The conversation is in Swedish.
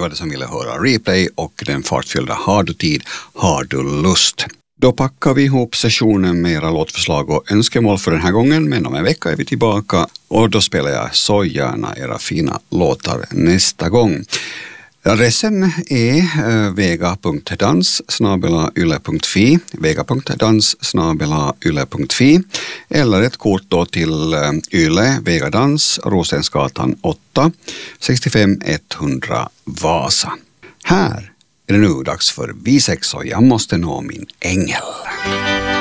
var det som ville höra replay och den fartfyllda Har du tid, har du lust? Då packar vi ihop sessionen med era låtförslag och önskemål för den här gången, men om en vecka är vi tillbaka och då spelar jag så gärna era fina låtar nästa gång. Adressen är vega.dans@yle.fi, vega.dans@yle.fi, eller ett kort då till Yle, Vega Dans, Rosensgatan 8, 65 100 Vasa. Här är det nu dags för Vi sex och jag måste nå min ängel.